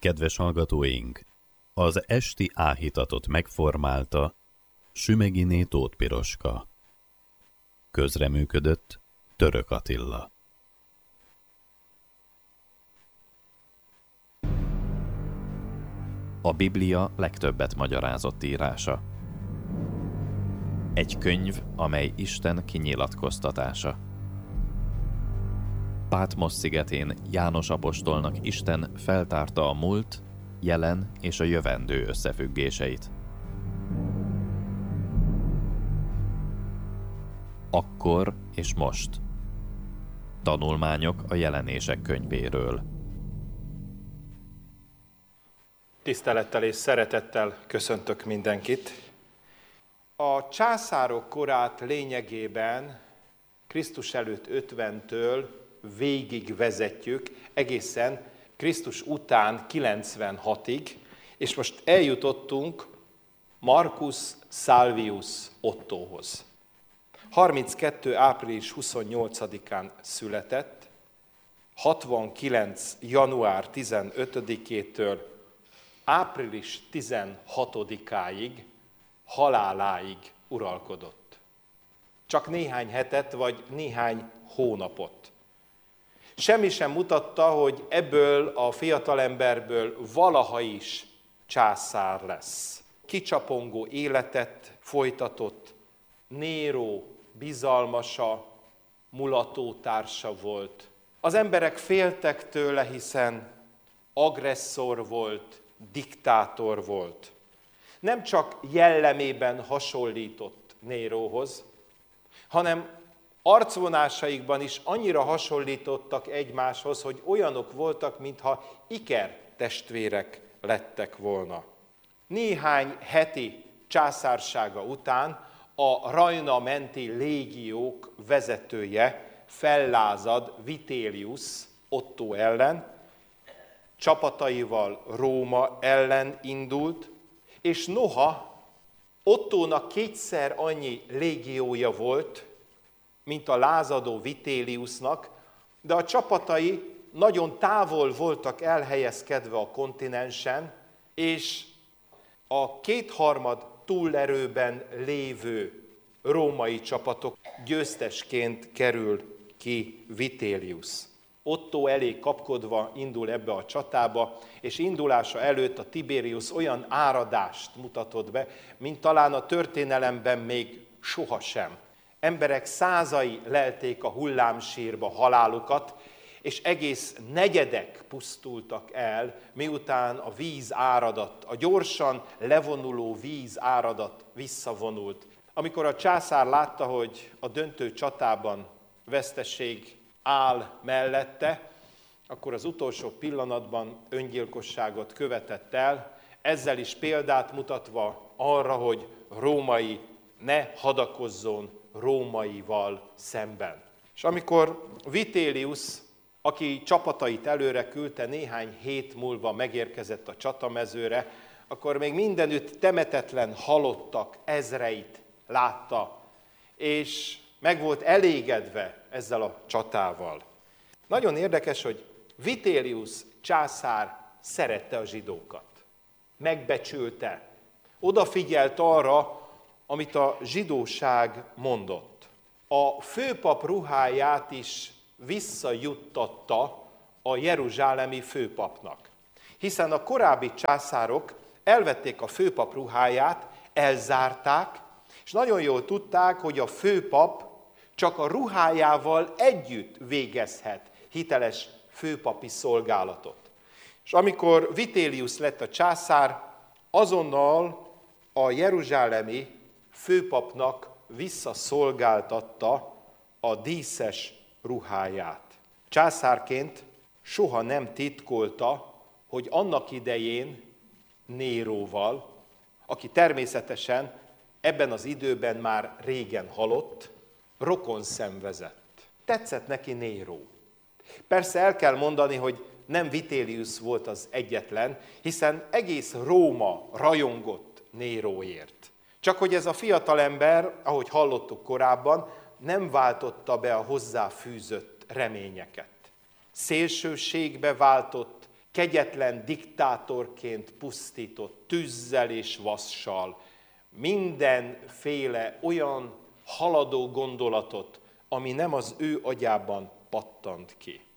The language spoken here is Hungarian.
Kedves hallgatóink! Az esti áhítatot megformálta Sümeghiné Tóth Piroska. Közreműködött Török Attila. A Biblia legtöbbet magyarázott írása. Egy könyv, amely Isten kinyilatkoztatása. Pátmosz szigetén János apostolnak Isten feltárta a múlt, jelen és a jövendő összefüggéseit. Akkor és most. Tanulmányok a Jelenések könyvéről. Tisztelettel és szeretettel köszöntök mindenkit. A császárok korát lényegében Krisztus előtt 50-től végig vezetjük, egészen Krisztus után 96-ig, és most eljutottunk Marcus Salvius Ottóhoz. 32. április 28-án született, 69. január 15-től április 16-áig, haláláig uralkodott. Csak néhány hetet vagy néhány hónapot. Semmi sem mutatta, hogy ebből a fiatalemberből valaha is császár lesz. Kicsapongó életet folytatott, Néró bizalmasa, mulatótársa volt. Az emberek féltek tőle, hiszen agresszor volt, diktátor volt. Nem csak jellemében hasonlított Néróhoz, hanem arcvonásaikban is annyira hasonlítottak egymáshoz, hogy olyanok voltak, mintha ikertestvérek lettek volna. Néhány heti császársága után a Rajna menti légiók vezetője fellázad Vitellius Ottó ellen, csapataival Róma ellen indult, és noha Ottónak kétszer annyi légiója volt, mint a lázadó Vitelliusnak, de a csapatai nagyon távol voltak elhelyezkedve a kontinensen, és a kétharmad túlerőben lévő római csapatok győztesként kerül ki Vitellius. Ottó elé kapkodva indul ebbe a csatába, és indulása előtt a Tiberius olyan áradást mutatott be, mint talán a történelemben még sohasem. Emberek százai lelték a hullámsírba halálukat, és egész negyedek pusztultak el, miután a vízáradat, a gyorsan levonuló vízáradat visszavonult. Amikor a császár látta, hogy a döntő csatában veszteség áll mellette, akkor az utolsó pillanatban öngyilkosságot követett el, ezzel is példát mutatva arra, hogy római ne hadakozzon rómaival szemben. És amikor Vitellius, aki csapatait előre küldte, néhány hét múlva megérkezett a csatamezőre, akkor még mindenütt temetetlen halottak ezreit látta, és meg volt elégedve ezzel a csatával. Nagyon érdekes, hogy Vitellius császár szerette a zsidókat, megbecsülte, odafigyelt arra, amit a zsidóság mondott. A főpap ruháját is visszajuttatta a jeruzsálemi főpapnak. Hiszen a korábbi császárok elvették a főpap ruháját, elzárták, és nagyon jól tudták, hogy a főpap csak a ruhájával együtt végezhet hiteles főpapi szolgálatot. És amikor Vitellius lett a császár, azonnal a jeruzsálemi főpapnak visszaszolgáltatta a díszes ruháját. Császárként soha nem titkolta, hogy annak idején Néróval, aki természetesen ebben az időben már régen halott, rokon szenvezett. Tetszett neki Néró. Persze el kell mondani, hogy nem Vitellius volt az egyetlen, hiszen egész Róma rajongott Néróért. Csak hogy ez a fiatalember, ahogy hallottuk korábban, nem váltotta be a hozzáfűzött reményeket. Szélsőségbe váltott, kegyetlen diktátorként pusztított tűzzel és vassal mindenféle olyan haladó gondolatot, ami nem az ő agyában pattant ki.